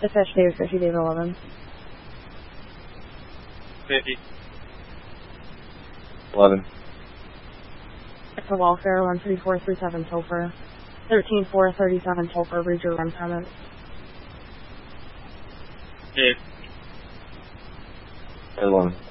Dispatch David 50, David 11. 50. 11. For welfare, 13437 Topher. 13437 Topher, read your run comments. Dave. 11.